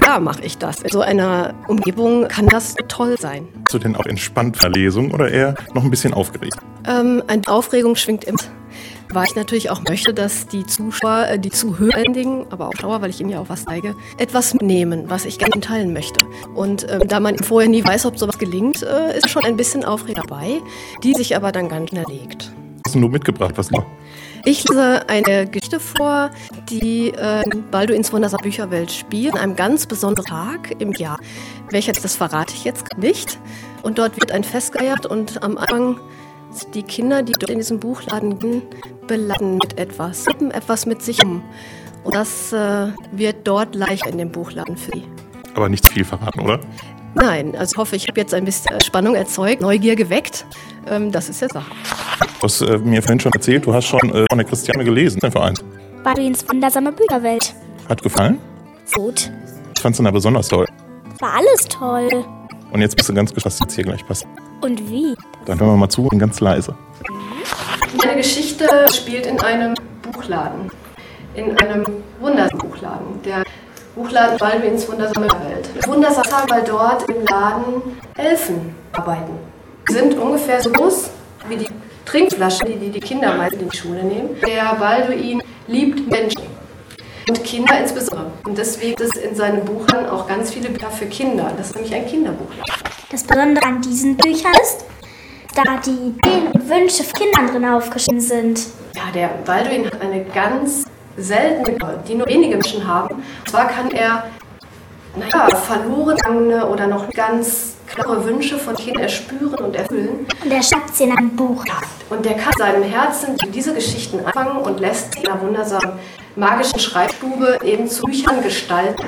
klar mache ich das. In so einer Umgebung kann das toll sein. Bist du denn auch entspannt bei der Lesung oder eher noch ein bisschen aufgeregt? Eine Aufregung schwingt immer. Weil ich natürlich auch möchte, dass die Zuschauer, die Zuhörer, aber auch Schauer, weil ich ihnen ja auch was zeige, etwas mitnehmen, was ich gerne teilen möchte. Und da man vorher nie weiß, ob sowas gelingt, ist schon ein bisschen Aufregung dabei, die sich aber dann ganz schnell legt. Was hast du mitgebracht? Was noch? Ich lese eine Geschichte vor, die Balduins wundersame Bücherwelt spielt, an einem ganz besonderen Tag im Jahr. Welcher das verrate ich jetzt nicht. Und dort wird ein Fest gefeiert und am Anfang die Kinder, die dort in diesem Buchladen gehen, beladen mit etwas, kippen etwas mit sich um. Und das wird dort leicht in dem Buchladen für sie. Aber nicht zu viel verraten, oder? Nein, also ich hoffe, ich habe jetzt ein bisschen Spannung erzeugt, Neugier geweckt. Das ist ja Sache. Du hast mir vorhin schon erzählt, du hast schon von der Christiane gelesen, den Verein. Balduins wundersame Bücherwelt. Hat gefallen? Gut. Ich fand's dann da besonders toll. War alles toll. Und jetzt bist du ganz gespannt, was jetzt hier gleich passiert. Und wie? Dann hören wir mal zu und ganz leise. Meine Geschichte spielt in einem Buchladen. In einem wundersamen Buchladen. Der Buchladen Balduins wundersame Welt. Wundersam, weil dort im Laden Elfen arbeiten. Sie sind ungefähr so groß wie die Trinkflaschen, die Kinder meist in die Schule nehmen. Der Balduin liebt Menschen. Und Kinder insbesondere. Und deswegen gibt es in seinem Buchladen auch ganz viele Bücher für Kinder. Das ist nämlich ein Kinderbuchladen. Das Besondere an diesen Büchern ist, da die Ideen und Wünsche von Kindern drin aufgeschrieben sind. Ja, der Balduin hat eine ganz seltene Gabe, die nur wenige Menschen haben. Und zwar kann er verloren gegangene oder noch ganz klare Wünsche von Kindern erspüren und erfüllen. Und er schreibt sie in einem Buch. Ja, und der kann in seinem Herzen diese Geschichten anfangen und lässt sie in einer wundersamen magischen Schreibstube eben zu Büchern gestalten.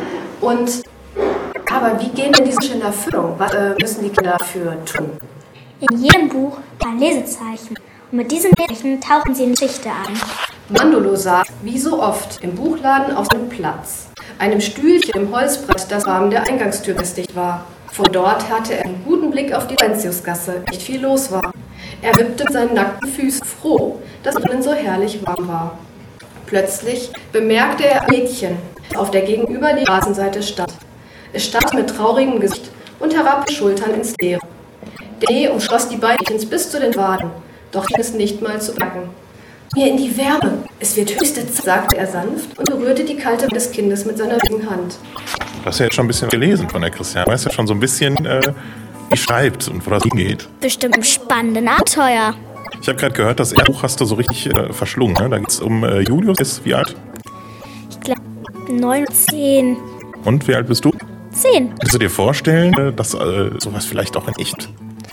Aber wie gehen denn diese Wünsche in Erfüllung? Was müssen die Kinder dafür tun? In jedem Buch ein Lesezeichen. Und mit diesem Lesezeichen tauchen sie in die Geschichte ein. Mandolo saß, wie so oft, im Buchladen auf seinem Platz. Einem Stühlchen im Holzbrett, das am Rahmen der Eingangstür befestigt war. Von dort hatte er einen guten Blick auf die Laurentiusgasse. Nicht viel los war. Er wippte mit seinen nackten Füßen froh, dass es drinnen so herrlich warm war. Plötzlich bemerkte er ein Mädchen, das auf der gegenüberliegenden Straßenseite stand. Es stand mit traurigem Gesicht und herab die Schultern ins Leere. Der Schnee umschloss die beiden Mädchens bis zu den Waden, doch schien es nicht mal zu merken. Mir in die Wärme, es wird höchste Zeit, sagte er sanft und berührte die kalte Hand des Kindes mit seiner linken Hand. Du hast ja jetzt schon ein bisschen gelesen von der Christiane. Du weißt ja schon so ein bisschen, wie schreibt und wo das hingeht. Bestimmt ein spannendes Abenteuer. Ich habe gerade gehört, das Buch hast du so richtig verschlungen. Ne? Da geht es um Julius. Ist wie alt? Ich glaube 9 oder 10. Und wie alt bist du? 10. Kannst du dir vorstellen, dass sowas vielleicht auch in echt?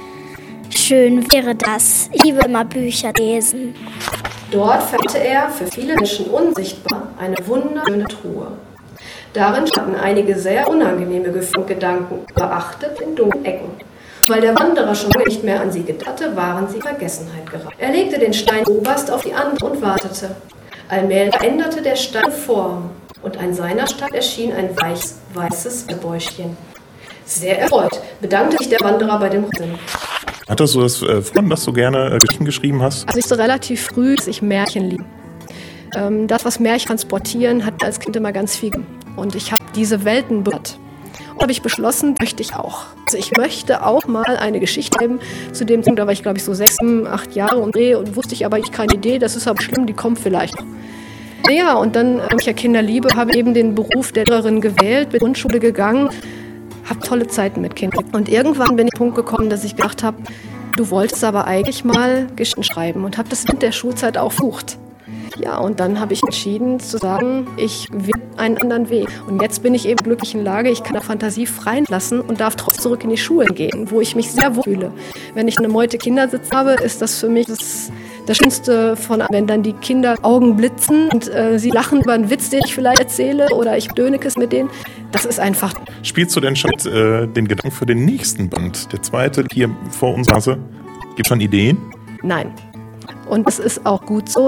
Schön wäre das. Ich liebe immer Bücher lesen. Dort fand er, für viele Menschen unsichtbar, eine wunderschöne Truhe. Darin standen einige sehr unangenehme Gedanken, beachtet in dunklen Ecken. Weil der Wanderer schon lange nicht mehr an sie gedacht hatte, waren sie in Vergessenheit geraten. Er legte den Stein oberst auf die andere und wartete. Allmählich änderte der Stein Form und an seiner Stadt erschien ein weißes Bäuchchen. Sehr erfreut bedankte sich der Wanderer bei dem Riesen. Hattest du das früher, dass du gerne Geschichten geschrieben hast? Also ich so relativ früh, dass ich Märchen liebe. Das, was Märchen transportieren, hat als Kind immer ganz viel. Und ich habe diese Welten bewahrt. Und habe ich beschlossen, möchte ich auch. Also ich möchte auch mal eine Geschichte schreiben. Zu dem Punkt, da war ich glaube ich so 6, 7, 8 Jahre und wusste ich aber ich keine Idee, das ist aber schlimm, die kommt vielleicht noch. Naja, und dann, weil ich ja Kinder liebe, habe ich eben den Beruf der Lehrerin gewählt, bin in die Grundschule gegangen, habe tolle Zeiten mit Kindern. Und irgendwann bin ich zum Punkt gekommen, dass ich gedacht habe, du wolltest aber eigentlich mal Geschichten schreiben und habe das in der Schulzeit auch versucht. Ja, und dann habe ich entschieden zu sagen, ich will einen anderen Weg. Und jetzt bin ich eben glücklich in Lage, ich kann der Fantasie freien lassen und darf trotzdem zurück in die Schulen gehen, wo ich mich sehr wohl fühle. Wenn ich eine Meute Kindersitz habe, ist das für mich das Schönste wenn dann die Kinder Augen blitzen und sie lachen über einen Witz, den ich vielleicht erzähle oder ich Dönekes mit denen. Das ist einfach. Spielst du denn schon den Gedanken für den nächsten Band? Der zweite hier vor unserer Nase. Gibt es schon Ideen? Nein. Und das ist auch gut so.